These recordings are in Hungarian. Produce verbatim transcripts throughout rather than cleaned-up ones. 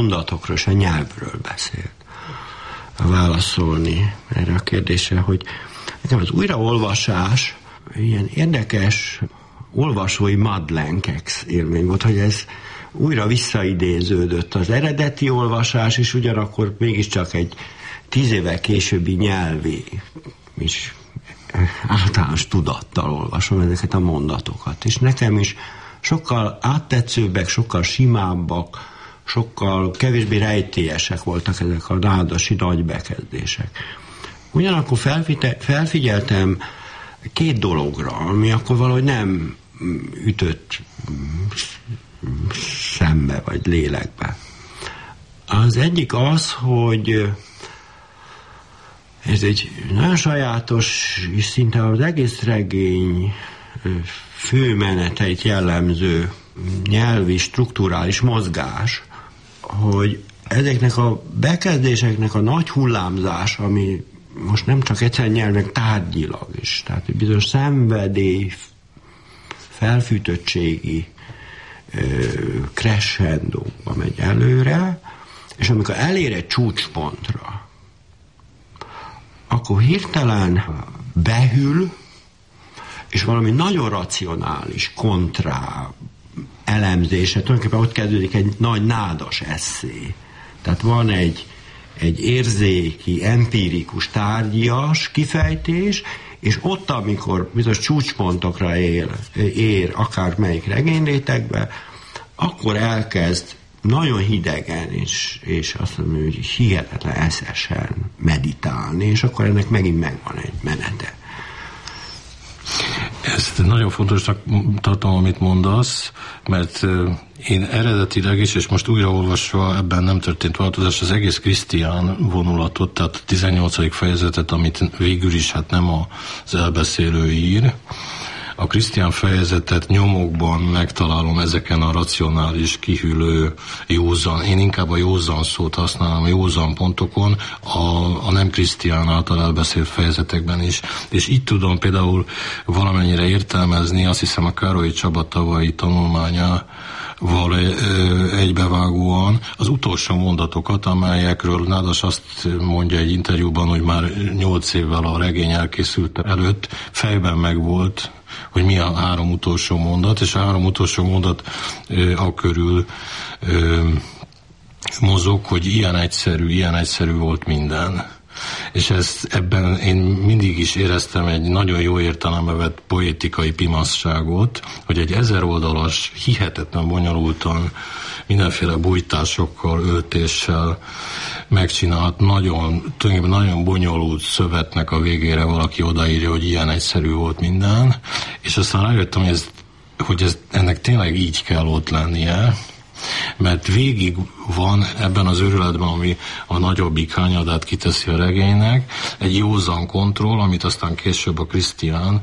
mondatokról és a nyelvről beszélt. Válaszolni erre a kérdésre, hogy nekem az újraolvasás ilyen érdekes olvasói madlenkex élmény volt, hogy ez újra visszaidéződött az eredeti olvasás, és ugyanakkor mégiscsak egy tíz évvel későbbi nyelvi és általános tudattal olvasom ezeket a mondatokat. És nekem is sokkal áttetszőbbek, sokkal simábbak, sokkal kevésbé rejtélyesek voltak ezek a nádasi nagy bekezdések. Ugyanakkor felfigyeltem két dologra, ami akkor valahogy nem ütött szembe, vagy lélekbe. Az egyik az, hogy ez egy nagyon sajátos, és szinte az egész regény főmeneteit jellemző nyelvi, strukturális mozgás, hogy ezeknek a bekezdéseknek a nagy hullámzás, ami most nem csak egyszerűen nyelvnek tárgyilag is, tehát egy bizonyos szenvedély, felfűtöttségi crescendóba megy előre, és amikor elér egy csúcspontra, akkor hirtelen behűl, és valami nagyon racionális, kontrá elemzése, tulajdonképpen ott kezdődik egy nagy nádas esszé. Tehát van egy, egy érzéki, empirikus, tárgyias kifejtés, és ott, amikor bizonyos csúcspontokra ér, ér akármelyik regényrétegbe, akkor elkezd nagyon hidegen, és, és azt mondom, hogy hihetetlen eszesen meditálni, és akkor ennek megint megvan egy menete. Ezt nagyon fontosnak tartom, amit mondasz, mert én eredetileg is, és most újraolvasva ebben nem történt változás, az egész Krisztián vonulatot, tehát a tizennyolcadik fejezetet, amit végül is hát nem az elbeszélő ír, a Krisztián fejezetet nyomokban megtalálom ezeken a racionális, kihűlő, józan, én inkább a józan szót használom, a józan pontokon, a, a nem Krisztián által elbeszélt fejezetekben is. És itt tudom például valamennyire értelmezni, azt hiszem a Károlyi Csaba tavalyi tanulmánya val egybevágóan az utolsó mondatokat, amelyekről Nádas azt mondja egy interjúban, hogy már nyolc évvel a regény elkészült előtt fejben megvolt, hogy mi a három utolsó mondat, és a három utolsó mondat ö, a körül ö, mozog, hogy ilyen egyszerű, ilyen egyszerű volt minden. És ezt, ebben én mindig is éreztem egy nagyon jó értelembe vett poétikai pimaszságot, hogy egy ezer oldalas, hihetetlen bonyolultan, mindenféle bújtásokkal, öltéssel megcsinált, nagyon, tulajdonképpen nagyon bonyolult szövetnek a végére valaki odaírja, hogy ilyen egyszerű volt minden, és aztán rájöttem, hogy, ez, hogy ez, ennek tényleg így kell ott lennie, mert végig van ebben az őrületben, ami a nagyobbik hányadát kiteszi a regénynek, egy józan kontroll, amit aztán később a Krisztián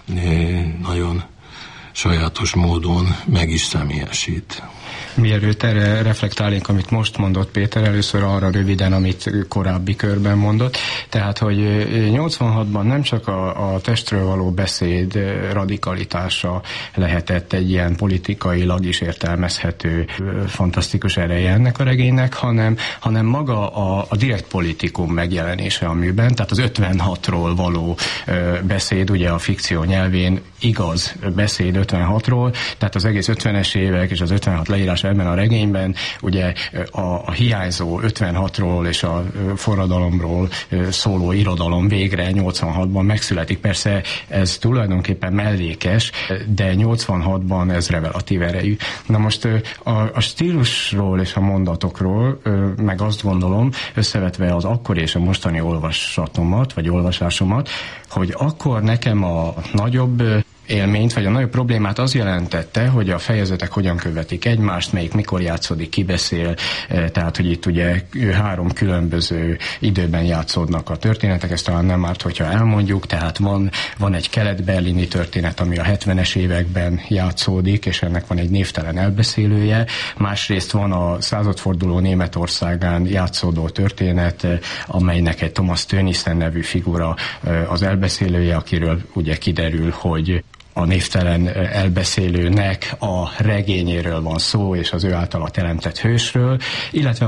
nagyon sajátos módon meg is személyesít. Mielőtt erre reflektálnék, amit most mondott Péter, először arra röviden, amit korábbi körben mondott. Tehát, hogy nyolcvanhatban nem csak a, a testről való beszéd radikalitása lehetett egy ilyen politikailag is értelmezhető fantasztikus ereje ennek a regénynek, hanem, hanem maga a, a direkt politikum megjelenése a műben, tehát az ötvenhatról való beszéd, ugye a fikció nyelvén igaz beszéd ötvenhatról, tehát az egész ötvenes évek és az ötvenhat leírás ebben a regényben ugye a, a hiányzó ötvenhatról és a forradalomról szóló irodalom végre nyolcvanhatban megszületik. Persze ez tulajdonképpen mellékes, de nyolcvanhatban ez revelatív erejű. Na most a, a stílusról és a mondatokról, meg azt gondolom, összevetve az akkori és a mostani olvasatomat, vagy olvasásomat, hogy akkor nekem a nagyobb élményt, vagy a nagyobb problémát az jelentette, hogy a fejezetek hogyan követik egymást, melyik mikor játszódik, ki beszél, tehát, hogy itt ugye három különböző időben játszódnak a történetek, ezt talán nem árt, hogyha elmondjuk, tehát van, van egy kelet-berlini történet, ami a hetvenes években játszódik, és ennek van egy névtelen elbeszélője, másrészt van a századforduló Németországán játszódó történet, amelynek egy Thomas Tönnissen nevű figura az elbeszélője, akiről ugye kiderül, hogy a névtelen elbeszélőnek a regényéről van szó, és az ő általa teremtett hősről, illetve